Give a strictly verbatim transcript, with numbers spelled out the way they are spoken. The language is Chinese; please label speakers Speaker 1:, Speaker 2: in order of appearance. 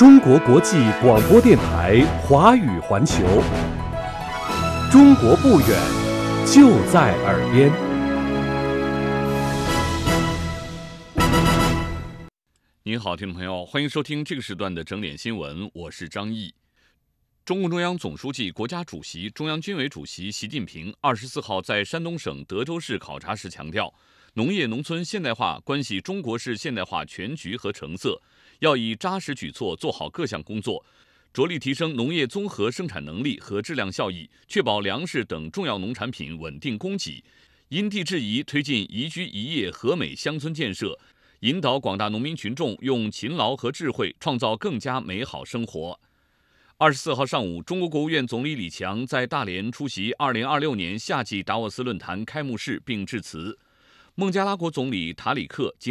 Speaker 1: 中国国际广播电台华语环球，中国不远，就在耳边。
Speaker 2: 您好，听众朋友，欢迎收听这个时段的整点新闻，我是张毅。中共中央总书记、国家主席、中央军委主席习近平二十四号在山东省德州市考察时强调，农业农村现代化关系中国式现代化全局和成色，要以扎实举措做好各项工作，着力提升农业综合生产能力和质量效益，确保粮食等重要农产品稳定供给，因地制宜推进宜居宜业和美乡村建设，引导广大农民群众用勤劳和智慧创造更加美好生活。二十四号上午，中国国务院总理李强在大连出席二零二六年夏季达沃斯论坛开幕式并致辞。孟加拉国总理塔里克今